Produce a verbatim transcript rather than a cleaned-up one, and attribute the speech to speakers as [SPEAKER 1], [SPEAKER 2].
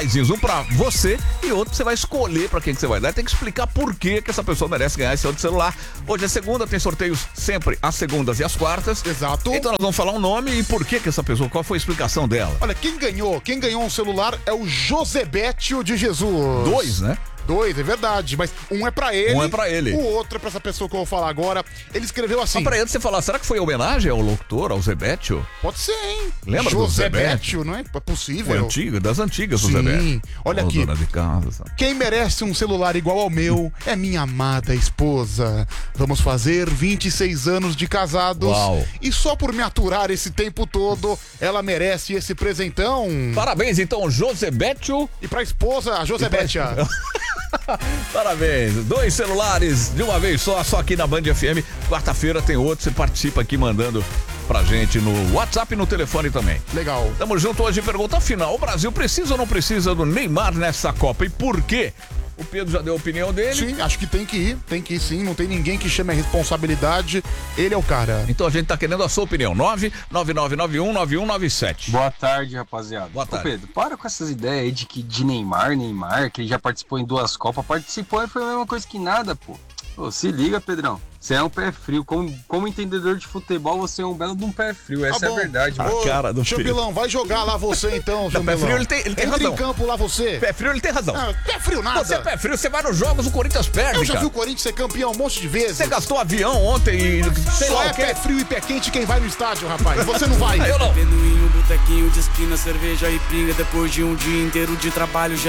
[SPEAKER 1] Um pra você e outro você vai escolher pra quem que você vai dar. Tem que explicar por que que essa pessoa merece ganhar esse outro celular. Hoje é segunda, tem sorteios sempre às segundas e às quartas.
[SPEAKER 2] Exato.
[SPEAKER 1] Então nós vamos falar um nome e por que que essa pessoa, qual foi a explicação dela.
[SPEAKER 2] Olha, quem ganhou, quem ganhou um celular é o Josebétio de Jesus.
[SPEAKER 1] Dois, né?
[SPEAKER 2] Dois, é verdade, mas um é pra ele.
[SPEAKER 1] Um é pra ele.
[SPEAKER 2] O outro é pra essa pessoa que eu vou falar agora. Ele escreveu assim.
[SPEAKER 1] Mas pra ele você falar, será que foi homenagem ao locutor, ao Zebétio?
[SPEAKER 2] Pode ser, hein?
[SPEAKER 1] Lembra do
[SPEAKER 2] Josebétio, não é? É possível.
[SPEAKER 1] O antigo, das antigas do
[SPEAKER 2] Sim.
[SPEAKER 1] Zebétio.
[SPEAKER 2] Olha
[SPEAKER 1] Ô,
[SPEAKER 2] aqui.
[SPEAKER 1] dona de casa.
[SPEAKER 2] Quem merece um celular igual ao meu é minha amada esposa. Vamos fazer vinte e seis anos de casados.
[SPEAKER 1] Uau.
[SPEAKER 2] E só por me aturar esse tempo todo, ela merece esse presentão.
[SPEAKER 1] Parabéns, então, Josebétio.
[SPEAKER 2] E pra esposa, a Josebétia.
[SPEAKER 1] Parabéns, dois celulares de uma vez só, só aqui na Band F M. Quarta-feira tem outro, você participa aqui mandando pra gente no WhatsApp e no telefone também.
[SPEAKER 2] Legal.
[SPEAKER 1] Tamo junto hoje, pergunta final, o Brasil precisa ou não precisa do Neymar nessa Copa e por quê? O Pedro já deu a opinião dele.
[SPEAKER 2] Sim, acho que tem que ir, tem que ir sim, não tem ninguém que chame a responsabilidade, ele é o cara.
[SPEAKER 1] Então a gente tá querendo a sua opinião, nove nove nove nove um nove um nove sete.
[SPEAKER 3] Boa tarde, rapaziada.
[SPEAKER 1] Boa tarde.
[SPEAKER 3] Ô Pedro, para com essas ideias aí de que de Neymar, Neymar, que ele já participou em duas Copas, participou e foi a mesma coisa que nada, pô. Pô, se liga, Pedrão. Você é um pé frio. Como, como entendedor de futebol, você é um belo de um pé frio. Essa
[SPEAKER 2] Tá
[SPEAKER 3] é
[SPEAKER 2] bom.
[SPEAKER 3] a verdade, mano.
[SPEAKER 2] Ô,
[SPEAKER 1] cara do
[SPEAKER 2] Chupilão, vai jogar lá você então,
[SPEAKER 1] Não, pé
[SPEAKER 2] Chupilão.
[SPEAKER 1] frio ele tem, ele tem
[SPEAKER 2] Entra
[SPEAKER 1] razão.
[SPEAKER 2] em campo lá você.
[SPEAKER 1] Pé frio ele tem razão.
[SPEAKER 2] Ah, pé frio nada.
[SPEAKER 1] Você é pé frio, você vai nos jogos, o Corinthians perde,
[SPEAKER 2] Eu já
[SPEAKER 1] cara.
[SPEAKER 2] vi o Corinthians ser campeão um monte de vezes.
[SPEAKER 1] Você gastou avião ontem e sei
[SPEAKER 2] Só
[SPEAKER 1] lá
[SPEAKER 2] é
[SPEAKER 1] o quê.
[SPEAKER 2] pé frio e pé quente quem vai no estádio, rapaz. Você não vai.
[SPEAKER 1] Eu não.
[SPEAKER 4] Penuinho, botequinho de esquina, cerveja e pinga. Depois de um dia inteiro de trabalho já